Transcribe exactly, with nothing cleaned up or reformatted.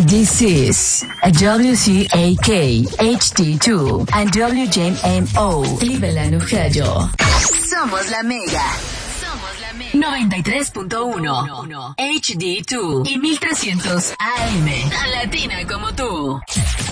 This is a W C A K H D two and W J M O Cleveland, Ohio. Somos la Mega. Somos la Mega. noventa y tres punto uno H D dos y mil trescientos A M. Tan latina como tú.